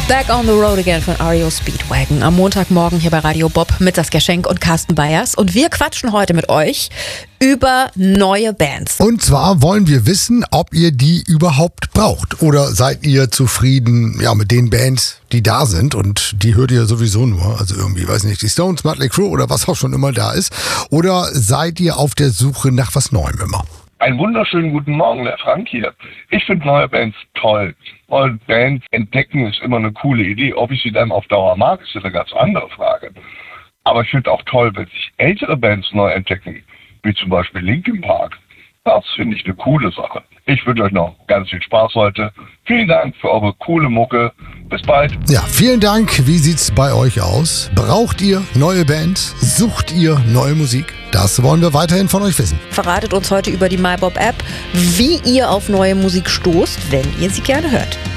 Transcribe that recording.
Back on the Road Again von REO Speedwagon. Am Montagmorgen hier bei Radio Bob mit Saskia Schenk und Carsten Beyers. Und wir quatschen heute mit euch über neue Bands. Und zwar wollen wir wissen, ob ihr die überhaupt braucht. Oder seid ihr zufrieden mit den Bands, die da sind? Und die hört ihr sowieso nur. Also irgendwie, weiß nicht, die Stones, Mötley Crüe oder was auch schon immer da ist. Oder seid ihr auf der Suche nach was Neuem immer? Einen wunderschönen guten Morgen, der Frank hier. Ich finde neue Bands toll. Und Bands entdecken ist immer eine coole Idee. Ob ich sie dann auf Dauer mag, ist eine ganz andere Frage. Aber ich finde auch toll, wenn sich ältere Bands neu entdecken, wie zum Beispiel Linkin Park. Das finde ich eine coole Sache. Ich wünsche euch noch ganz viel Spaß heute. Vielen Dank für eure coole Mucke. Bis bald. Ja, vielen Dank. Wie sieht's bei euch aus? Braucht ihr neue Bands? Sucht ihr neue Musik? Das wollen wir weiterhin von euch wissen. Verratet uns heute über die MyBob-App, wie ihr auf neue Musik stoßt, wenn ihr sie gerne hört.